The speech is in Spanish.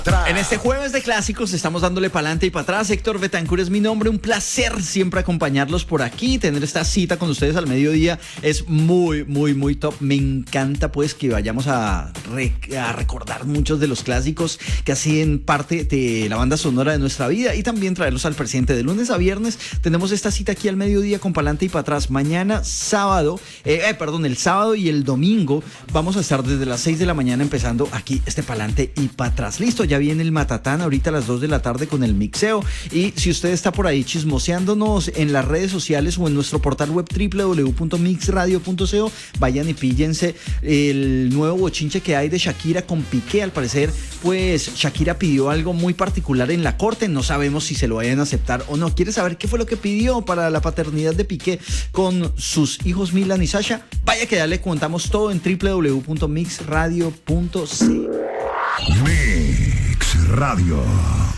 En este jueves de clásicos estamos dándole para adelante y para atrás. Héctor Betancur es mi nombre, un placer siempre acompañarlos por aquí, tener esta cita con ustedes al mediodía es muy top. Me encanta pues que vayamos a recordar muchos de los clásicos que hacen parte de la banda sonora de nuestra vida y también traerlos al presente. De lunes a viernes tenemos esta cita aquí al mediodía con Pa'lante y para atrás. Mañana sábado, el sábado y el domingo vamos a estar desde las 6 de la mañana empezando aquí este Pa'lante y para atrás. Listo, ya viene el Matatán ahorita a las 2 de la tarde con el mixeo. Y si usted está por ahí chismoseándonos en las redes sociales o en nuestro portal web www.mixradio.co, vayan y píllense el nuevo bochinche que hay de Shakira con Piqué. Al parecer, pues Shakira pidió algo muy particular en la corte. No sabemos si se lo vayan a aceptar o no. ¿Quiere saber qué fue lo que pidió para la paternidad de Piqué con sus hijos Milan y Sasha? Vaya que ya le contamos todo en www.mixradio.co. Mix Radio.